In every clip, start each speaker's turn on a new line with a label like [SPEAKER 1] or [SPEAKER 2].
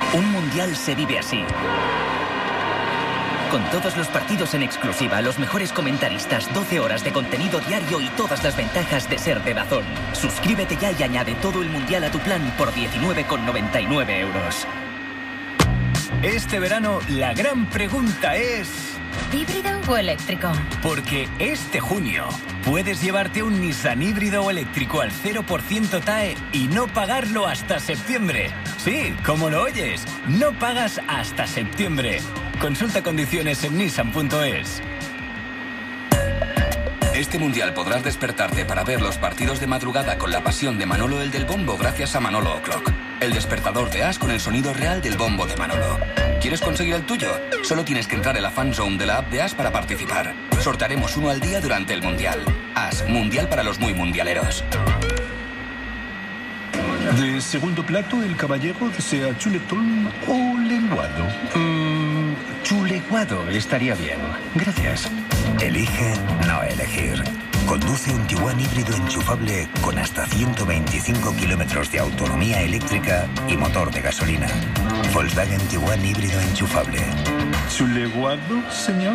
[SPEAKER 1] Un mundial se vive así. Con todos los partidos en exclusiva, los mejores comentaristas, 12 horas de contenido diario y todas las ventajas de ser de DAZN. Suscríbete ya y añade todo el mundial a tu plan por 19,99 euros. Este verano, la gran pregunta es...
[SPEAKER 2] ¿híbrido o eléctrico?
[SPEAKER 1] Porque este junio puedes llevarte un Nissan híbrido o eléctrico al 0% TAE y no pagarlo hasta septiembre. Sí, como lo oyes, no pagas hasta septiembre. Consulta condiciones en nissan.es.
[SPEAKER 3] Este mundial podrás despertarte para ver los partidos de madrugada con la pasión de Manolo el del bombo gracias a Manolo O'Clock. El despertador de As con el sonido real del bombo de Manolo. ¿Quieres conseguir el tuyo? Solo tienes que entrar en la fan zone de la app de As para participar. Sortearemos uno al día durante el mundial. As, mundial para los muy mundialeros.
[SPEAKER 4] De segundo plato, el caballero desea chuletón o lenguado.
[SPEAKER 5] Chuleguado estaría bien. Gracias.
[SPEAKER 6] Elige no elegir. Conduce un Tiguan híbrido enchufable con hasta 125 kilómetros de autonomía eléctrica y motor de gasolina. Volkswagen Tiguan híbrido enchufable.
[SPEAKER 4] ¿Chuleguado, señor?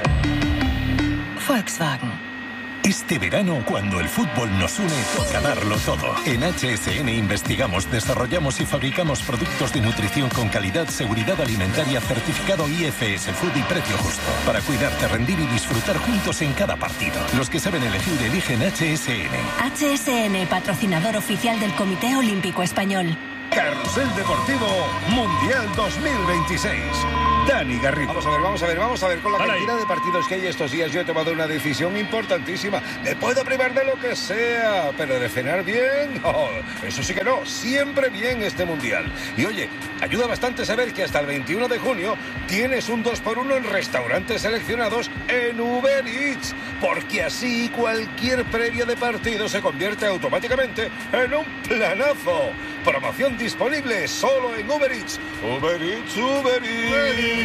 [SPEAKER 2] Volkswagen.
[SPEAKER 7] Este verano, cuando el fútbol nos une, toca darlo todo. En HSN investigamos, desarrollamos y fabricamos productos de nutrición con calidad, seguridad alimentaria, certificado IFS Food y precio justo. Para cuidarte, rendir y disfrutar juntos en cada partido. Los que saben elegir, eligen HSN.
[SPEAKER 8] HSN, patrocinador oficial del Comité Olímpico Español.
[SPEAKER 9] Carrusel Deportivo Mundial 2026. Dani Garrido.
[SPEAKER 10] Vamos a ver. Con la cantidad de partidos que hay estos días, yo he tomado una decisión importantísima. Me puedo privar de lo que sea, pero de cenar bien, oh, eso sí que no. Siempre bien este mundial. Y oye, ayuda bastante saber que hasta el 21 de junio tienes un 2x1 en restaurantes seleccionados en Uber Eats. Porque así cualquier previa de partido se convierte automáticamente en un planazo. Promoción disponible solo en Uber Eats. Uber Eats, Uber Eats.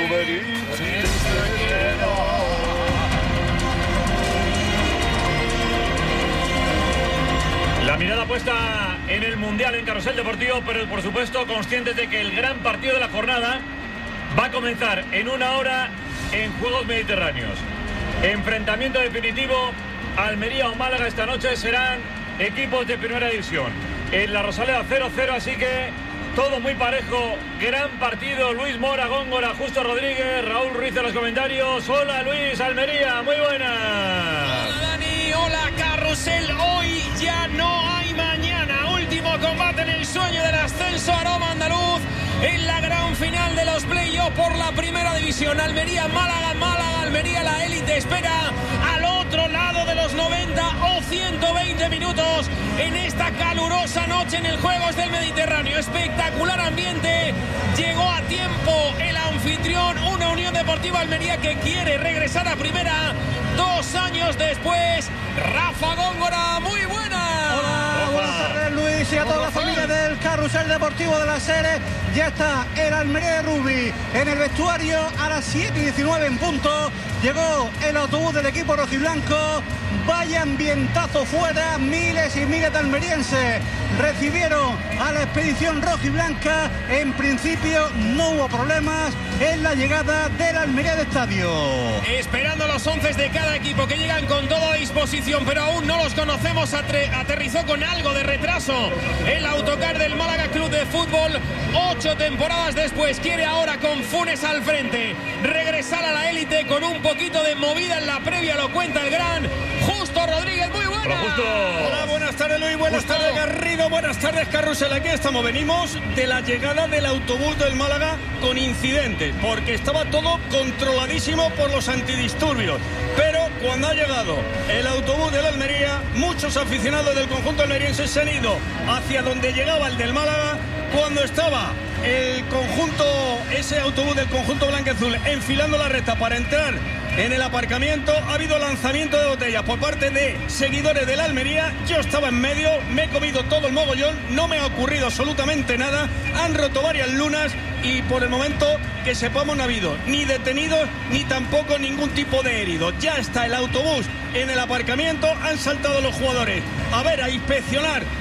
[SPEAKER 11] La mirada puesta en el Mundial en Carrusel Deportivo, pero por supuesto conscientes de que el gran partido de la jornada va a comenzar en una hora en Juegos Mediterráneos. Enfrentamiento definitivo, Almería o Málaga esta noche serán equipos de primera división. En la Rosaleda 0-0, así que todo muy parejo, gran partido. Luis Mora, Góngora, Justo Rodríguez, Raúl Ruiz en los comentarios. Hola Luis, Almería, muy buenas.
[SPEAKER 12] Hola Dani, hola Carrusel. Hoy ya no hay mañana. Último combate en el sueño del ascenso, aroma andaluz. En la gran final de los playoffs por la primera división. Almería, Málaga, Almería, la élite espera al otro lado de los 90 o 120 minutos en esta calurosa noche en el Juegos del Mediterráneo. Espectacular ambiente. Llegó a tiempo el anfitrión, una Unión Deportiva Almería que quiere regresar a primera 2 años después. Rafa Góngora, muy buenas.
[SPEAKER 13] Hola, buenas tardes Luis y a toda la familia del Carrusel Deportivo de la serie. Ya está el Almería de Rugby en el vestuario a las 7:19 en punto. Llegó el autobús del equipo rojiblanco. Vaya ambientazo fuera, miles y miles de almerienses recibieron a la expedición rojiblanca. En principio no hubo problemas en la llegada del Almería de estadio.
[SPEAKER 12] Esperando los 11 de cada equipo que llegan con toda disposición, pero aún no los conocemos. Aterrizó con algo de retraso el autocar del Málaga Club de Fútbol. 8 temporadas después quiere ahora, con Funes al frente, regresar a la élite con un poquito de movida en la previa. Lo cuenta el gran Justo Rodríguez. Muy buena.
[SPEAKER 14] Hola, buenas tardes Luis, buenas tardes Garrido, buenas tardes Carrusel. Aquí estamos, venimos de la llegada del autobús del Málaga con incidentes, porque estaba todo controladísimo por los antidisturbios. Pero cuando ha llegado el autobús de la Almería, muchos aficionados del conjunto almeriense se han ido hacia donde llegaba el del Málaga. Cuando estaba el conjunto, ese autobús del conjunto blanquiazul enfilando la recta para entrar en el aparcamiento, ha habido lanzamiento de botellas por parte de seguidores de la Almería. Yo estaba en medio, me he comido todo el mogollón, no me ha ocurrido absolutamente nada. Han roto varias lunas y por el momento que sepamos no ha habido ni detenidos ni tampoco ningún tipo de heridos. Ya está el autobús en el aparcamiento, han saltado los jugadores a ver, a inspeccionar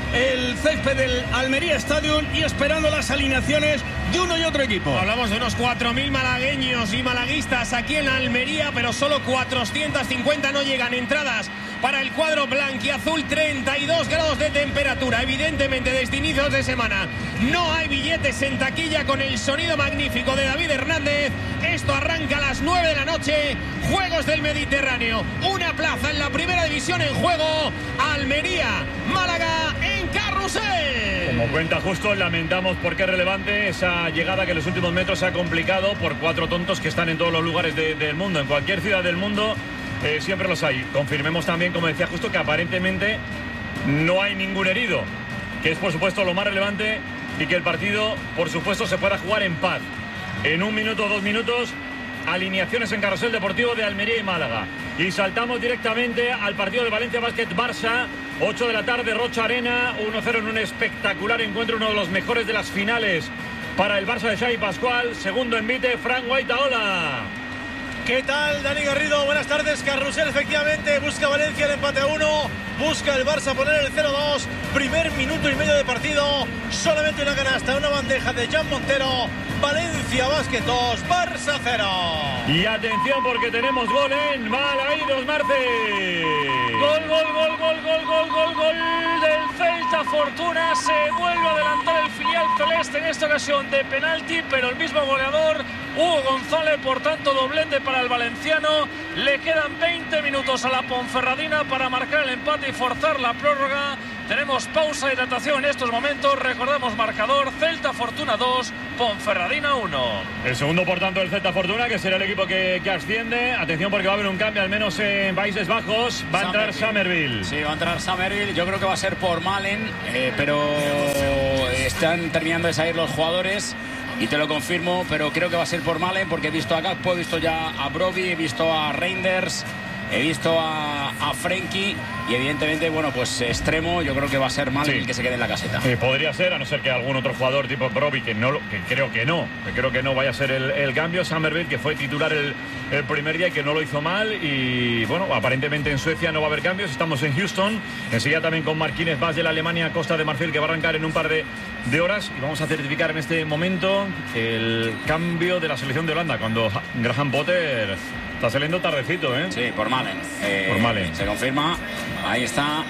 [SPEAKER 14] el césped del Almería Stadium y esperando las alineaciones de uno y otro equipo.
[SPEAKER 12] Hablamos de unos 4.000 malagueños y malaguistas aquí en Almería, pero solo 450 no llegan entradas para el cuadro blanquiazul. 32 grados de temperatura. Evidentemente, desde inicios de semana no hay billetes en taquilla, con el sonido magnífico de David Hernández. Esto arranca a las 9 de la noche. Juegos del Mediterráneo. Una plaza en la primera división en juego. Almería, Málaga en carrusel.
[SPEAKER 11] Como cuenta Justo, lamentamos porque es relevante esa llegada que en los últimos metros se ha complicado por 4 tontos que están en todos los lugares del mundo. En cualquier ciudad del mundo siempre los hay. Confirmemos también, como decía Justo, que aparentemente no hay ningún herido, que es por supuesto lo más relevante, y que el partido por supuesto se pueda jugar en paz. En 1 minuto o 2 minutos, alineaciones en carrusel deportivo de Almería y Málaga. Y saltamos directamente al partido de Valencia Basket Barça, 8 de la tarde, Rocha Arena, 1-0 en un espectacular encuentro, uno de los mejores de las finales para el Barça de Xavi Pascual. Segundo envite, Frank Guaitaola.
[SPEAKER 15] ¿Qué tal, Dani Garrido? Buenas tardes. Carrusel efectivamente busca Valencia el empate a 1, busca el Barça poner el 0-2. Primer minuto y medio de partido, solamente una canasta, una bandeja de Jan Montero. Valencia Basket 2, Barça 0.
[SPEAKER 11] Y atención porque tenemos gol en Málaga y Dos Marce.
[SPEAKER 16] Gol del Celta Fortuna. Se vuelve a adelantar el filial celeste, en esta ocasión de penalti, pero el mismo goleador, Hugo González. Por tanto, doblete para el valenciano. Le quedan 20 minutos a la Ponferradina para marcar el empate y forzar la prórroga. Tenemos pausa de hidratación en estos momentos. Recordamos marcador: Celta Fortuna 2, Ponferradina 1.
[SPEAKER 11] El segundo, por tanto, el Celta Fortuna, que será el equipo que asciende. Atención porque va a haber un cambio, al menos en Países Bajos. Va a entrar Summerville.
[SPEAKER 17] Sí, va a entrar Summerville. Yo creo que va a ser por Malen, pero están terminando de salir los jugadores y te lo confirmo, pero creo que va a ser por Malen, porque he visto a Gakpo, he visto ya a Broby, he visto a Reinders, he visto a Frenkie y evidentemente, bueno, pues extremo, yo creo que va a ser Malen el que se quede en la caseta.
[SPEAKER 11] Podría ser, a no ser que algún otro jugador tipo Broby, que creo que no vaya a ser el cambio. Summerville, que fue titular el primer día y que no lo hizo mal, y bueno, aparentemente en Suecia no va a haber cambios. Estamos en Houston, enseguida también con Marquínez Vaz de la Alemania, Costa de Marfil, que va a arrancar en un par de horas, y vamos a certificar en este momento el cambio de la selección de Holanda, cuando Graham Potter está saliendo tardecito, ¿eh?
[SPEAKER 17] Sí, por Malen.
[SPEAKER 11] Por Malen.
[SPEAKER 17] Se confirma, ahí está.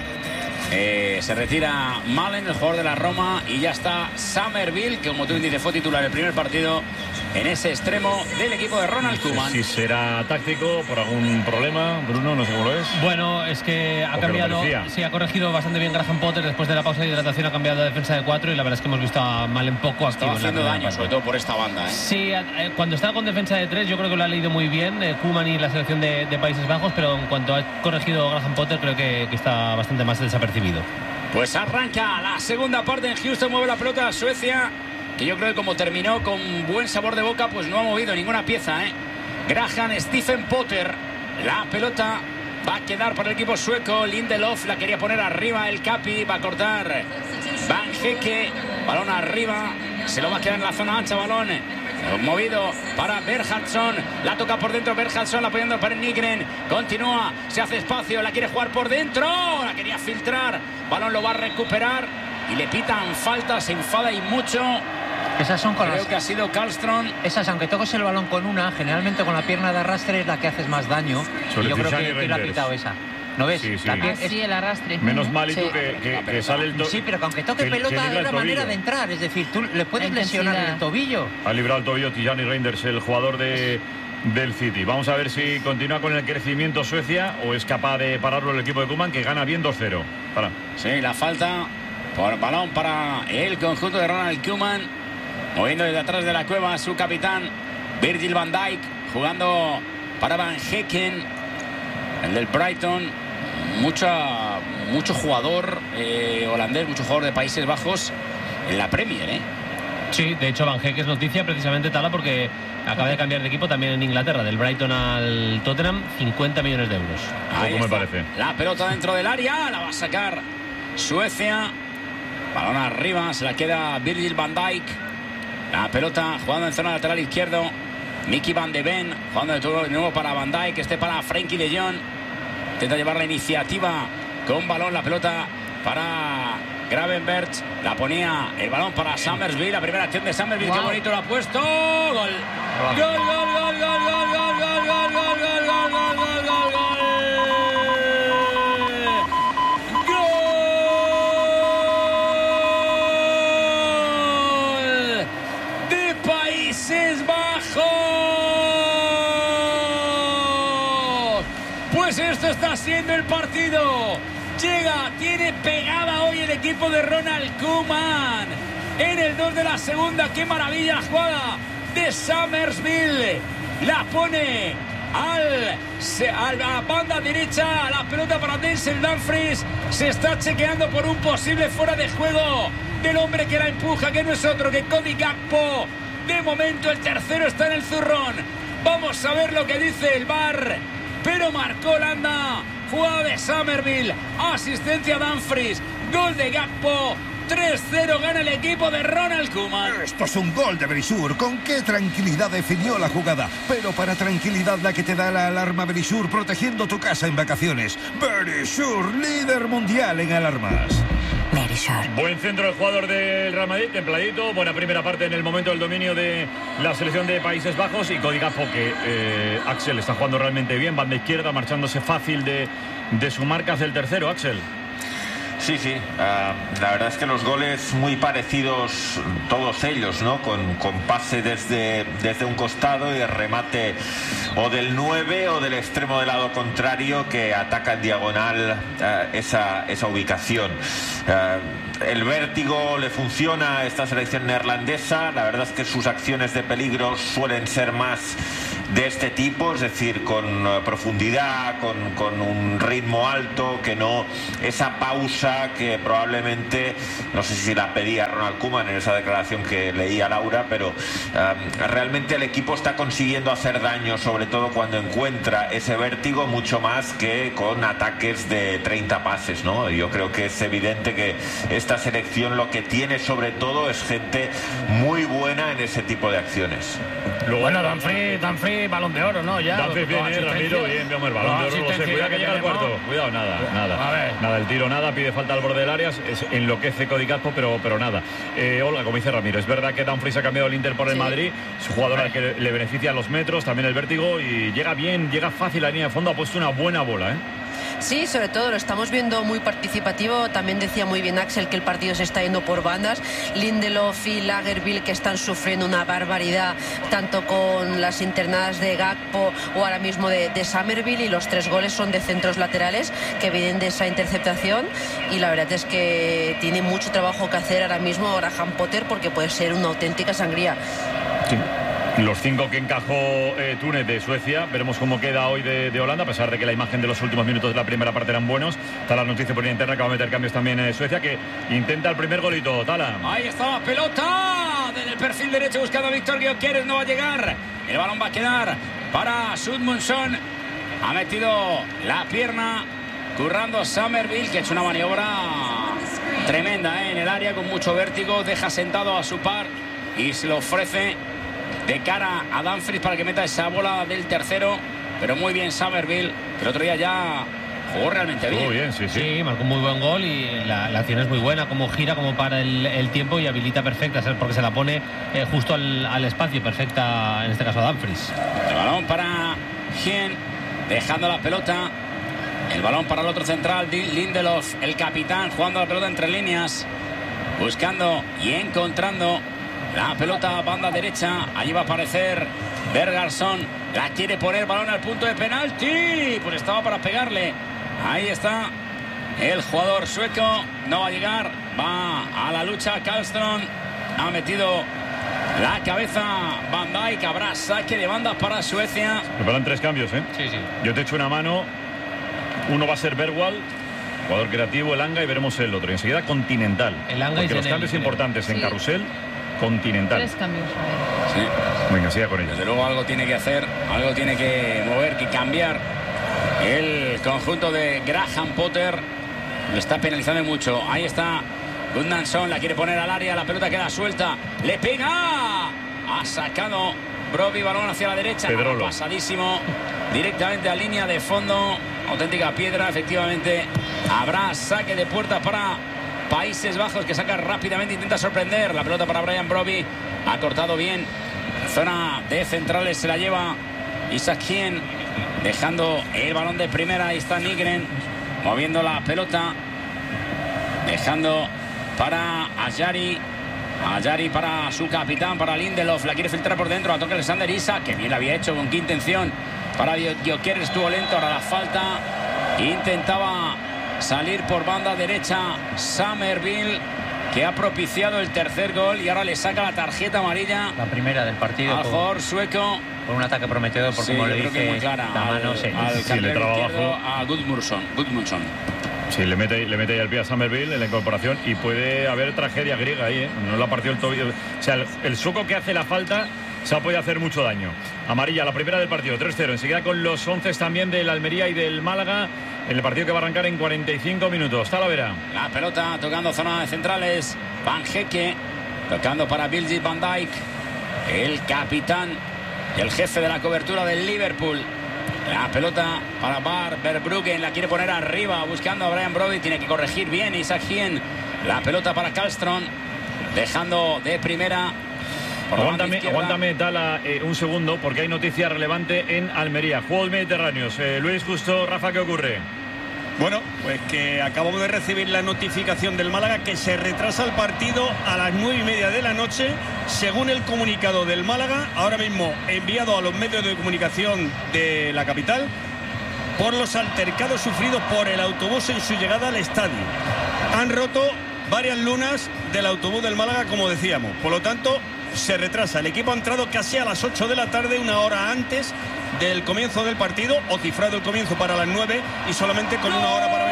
[SPEAKER 17] Se retira Malen, el jugador de la Roma, y ya está Summerville, que como tú dices fue titular el primer partido en ese extremo del equipo de Ronald Koeman.
[SPEAKER 11] Si será táctico por algún problema, Bruno, no sé cómo lo es.
[SPEAKER 18] Bueno, es que ha cambiado, sí, ha corregido bastante bien Graham Potter. Después de la pausa de hidratación ha cambiado a defensa de 4 y la verdad es que hemos visto a Malen poco activo.
[SPEAKER 17] Estaba haciendo daño, sobre todo por esta banda, ¿eh?
[SPEAKER 18] Sí, cuando estaba con defensa de 3 yo creo que lo ha leído muy bien Koeman y la selección de Países Bajos, pero en cuanto ha corregido Graham Potter creo que está bastante más desapercibido.
[SPEAKER 17] Pues arranca la segunda parte en Houston, mueve la pelota a Suecia, que yo creo que como terminó con buen sabor de boca, pues no ha movido ninguna pieza, ¿eh? Graham Stephen Potter, la pelota va a quedar para el equipo sueco. Lindelof la quería poner arriba, el Capi va a cortar Van Hecke, balón arriba, se lo va a quedar en la zona ancha, balón movido para Berhaldsson, la toca por dentro Berhaldsson, la apoyando para Nygren, continúa, se hace espacio, la quiere jugar por dentro, la quería filtrar, balón lo va a recuperar y le pitan falta, se enfada y mucho.
[SPEAKER 19] Esas son con
[SPEAKER 17] Creo que ha sido Karlström.
[SPEAKER 19] Esas, aunque toques el balón con una, generalmente con la pierna de arrastre es la que haces más daño. Y yo creo que le ha pitado esa. ¿No ves?
[SPEAKER 11] Sí, sí.
[SPEAKER 2] Sí, el arrastre.
[SPEAKER 11] Menos malito que sale el
[SPEAKER 19] Sí, pero que aunque toque pelota es una manera de entrar. Es decir, tú le puedes lesionar el tobillo.
[SPEAKER 11] Ha librado el tobillo Tijani Reinders, el jugador del City. Vamos a ver si continúa con el crecimiento Suecia o es capaz de pararlo el equipo de Koeman, que gana bien 2-0.
[SPEAKER 17] Sí, la falta por balón para el conjunto de Ronald Koeman. Moviendo desde atrás de la cueva su capitán Virgil van Dijk, jugando para Van Hecken, el del Brighton. Mucho jugador holandés, mucho jugador de Países Bajos en la Premier, ¿eh?
[SPEAKER 18] Sí, de hecho Van Hecken es noticia precisamente, Tala, porque acaba de cambiar de equipo también en Inglaterra, del Brighton al Tottenham, 50 millones de euros.
[SPEAKER 17] Ahí
[SPEAKER 11] me parece.
[SPEAKER 17] La pelota dentro del área, la va a sacar Suecia. Balón arriba, se la queda Virgil van Dijk. La pelota jugando en zona lateral izquierdo, Mickey van de Ven, jugando de nuevo para Van Dijk, para Frenkie de Jong. Intenta llevar la iniciativa con balón, la pelota para Gravenberch. La ponía el balón para Summersby. La primera acción de Summersby. Qué bonito lo ha puesto. Gol. Gol, gol, gol, gol, gol, gol, gol, gol, gol, gol, gol, gol, gol, gol, gol, gol. Países Bajos. Pues esto está siendo el partido. Llega, tiene pegada hoy el equipo de Ronald Koeman. En el 2 de la segunda, qué maravilla la jugada de Summersby. La pone a la banda derecha, la pelota para Denzel Dumfries. Se está chequeando por un posible fuera de juego del hombre que la empuja, que no es otro que Cody Gakpo. De momento el tercero está en el zurrón. Vamos a ver lo que dice el VAR. Pero marcó Holanda. Jugada de Summerville. Asistencia Dumfries. Gol de Gakpo. 3-0 gana el equipo de Ronald Koeman.
[SPEAKER 9] Esto es un gol de Berisur. Con qué tranquilidad definió la jugada. Pero para tranquilidad la que te da la alarma Berisur, protegiendo tu casa en vacaciones. Berisur, líder mundial en alarmas.
[SPEAKER 11] Buen centro del jugador del Real Madrid, templadito. Buena primera parte en el momento del dominio de la selección de Países Bajos. Y Cody Gakpo, que Axel está jugando realmente bien. Banda izquierda, marchándose fácil de su marca hacia el tercero, Axel.
[SPEAKER 20] Sí, sí. La verdad es que los goles muy parecidos, todos ellos, ¿no? Con pase desde un costado y el remate o del 9 o del extremo del lado contrario que ataca en diagonal esa ubicación. El vértigo le funciona a esta selección neerlandesa. La verdad es que sus acciones de peligro suelen ser más de este tipo, es decir, con profundidad, con un ritmo alto, que no esa pausa que probablemente, no sé si la pedía Ronald Koeman en esa declaración que leía Laura, pero realmente el equipo está consiguiendo hacer daño, sobre todo cuando encuentra ese vértigo, mucho más que con ataques de 30 pases, ¿no? Yo creo que es evidente que esta selección lo que tiene sobre todo es gente muy buena en ese tipo de acciones.
[SPEAKER 17] Bueno, Dumfries, balón de oro, ¿no? Ya.
[SPEAKER 11] Dumfries viene, Ramiro, bien, vamos, el balón de oro, no sé, cuidado que llega al cuarto. Cuidado, nada, el tiro nada, pide falta al borde del área, enloquece Cody Gakpo, pero nada. Hola, como dice Ramiro, es verdad que Dumfries ha cambiado el Inter por el Madrid, es un jugador al que le beneficia los metros, también el vértigo, y llega bien, llega fácil a la línea de fondo, ha puesto una buena bola, ¿eh?
[SPEAKER 21] Sí, sobre todo lo estamos viendo muy participativo. También decía muy bien Axel que el partido se está yendo por bandas. Lindelof y Lagerbielke que están sufriendo una barbaridad, tanto con las internadas de Gakpo o ahora mismo de Summerville, y los 3 goles son de centros laterales que vienen de esa interceptación, y la verdad es que tiene mucho trabajo que hacer ahora mismo Graham Potter, porque puede ser una auténtica sangría.
[SPEAKER 11] Sí. Los 5 que encajó Túnez de Suecia. Veremos cómo queda hoy de Holanda, a pesar de que la imagen de los últimos minutos de la primera parte eran buenos. Está la noticia por interna que va a meter cambios también Suecia, que intenta el primer golito. Tala.
[SPEAKER 17] Ahí está la pelota desde el perfil derecho buscando a Víctor Gyökeres, no va a llegar. El balón va a quedar para Sudmundsson. Ha metido la pierna currando Summerville, que ha hecho una maniobra tremenda en el área con mucho vértigo. Deja sentado a su par y se lo ofrece de cara a Dumfries para que meta esa bola del tercero. Pero muy bien Summerville, que el otro día ya jugó realmente bien.
[SPEAKER 11] Muy bien, sí,
[SPEAKER 18] marcó un muy buen gol, y la acción es muy buena, como gira, como para el tiempo, y habilita perfecta, porque se la pone justo al espacio, perfecta en este caso a Dumfries.
[SPEAKER 17] El balón para Hien, dejando la pelota. El balón para el otro central, Lindelof, el capitán, jugando la pelota entre líneas, buscando y encontrando la pelota, banda derecha. Allí va a aparecer Bergarsson. La quiere poner, balón al punto de penalti. Pues estaba para pegarle. Ahí está el jugador sueco. No va a llegar. Va a la lucha Karlström. Ha metido la cabeza Van Dijk. Habrá saque de banda para Suecia.
[SPEAKER 11] Preparan 3 cambios, ¿eh?
[SPEAKER 18] Sí.
[SPEAKER 11] Yo te echo una mano. Uno va a ser Bergwall, jugador creativo, Elanga, y veremos el otro. Y enseguida Continental. Porque los cambios importantes en Carrusel. Continental.
[SPEAKER 2] 3 cambios.
[SPEAKER 17] Sí.
[SPEAKER 11] Venga, siga con ello.
[SPEAKER 17] Desde luego algo tiene que hacer, algo tiene que mover, que cambiar. El conjunto de Graham Potter le está penalizando mucho. Ahí está Gunnarsson, la quiere poner al área, la pelota queda suelta. Le pega. Ha sacado Brobbey, balón hacia la derecha. Pasadísimo directamente a línea de fondo. Auténtica piedra, efectivamente. Habrá saque de puerta para Países Bajos, que saca rápidamente, intenta sorprender. La pelota para Brian Brobbey, ha cortado bien. Zona de centrales se la lleva Isaac Hien, dejando el balón de primera. Ahí está Nygren moviendo la pelota, dejando para Ajari para su capitán, para Lindelof. La quiere filtrar por dentro, la toca Alexander Isak, que bien la había hecho, con qué intención. Para Gyökeres, estuvo lento. Ahora la falta, intentaba salir por banda derecha Summerville, que ha propiciado el tercer gol, y ahora le saca la tarjeta amarilla,
[SPEAKER 19] la primera del partido,
[SPEAKER 17] al jugador sueco
[SPEAKER 19] por un ataque prometedor, porque como le dije,
[SPEAKER 17] clara,
[SPEAKER 19] la mano
[SPEAKER 17] al carrilero izquierdo, a Gudmundsson.
[SPEAKER 11] Sí, le mete ahí el pie a Summerville en la incorporación, y puede haber tragedia griega ahí, ¿eh? No le ha partido el tobillo. O sea, el sueco que hace la falta se ha podido hacer mucho daño. Amarilla, la primera del partido, 3-0. Enseguida con los 11 también del Almería y del Málaga, en el partido que va a arrancar en 45 minutos. Talavera.
[SPEAKER 17] La pelota tocando zona de centrales. Van Hecke tocando para Virgil van Dijk, el capitán, el jefe de la cobertura del Liverpool. La pelota para Verbruggen, la quiere poner arriba, buscando a Brian Brobbey, tiene que corregir bien Isaac Hien. La pelota para Karlström, dejando de primera.
[SPEAKER 11] Aguántame, Tala, un segundo, porque hay noticia relevante en Almería. Juegos Mediterráneos. Luis, justo, Rafa, ¿qué ocurre?
[SPEAKER 14] Bueno, pues que acabamos de recibir la notificación del Málaga que se retrasa el partido a las 9:30 de la noche, según el comunicado del Málaga, ahora mismo enviado a los medios de comunicación de la capital, por los altercados sufridos por el autobús en su llegada al estadio. Han roto varias lunas del autobús del Málaga, como decíamos. Por lo tanto, se retrasa. El equipo ha entrado casi a las 8 de la tarde, una hora antes del comienzo del partido, o cifrado el comienzo para las 9, y solamente con una hora para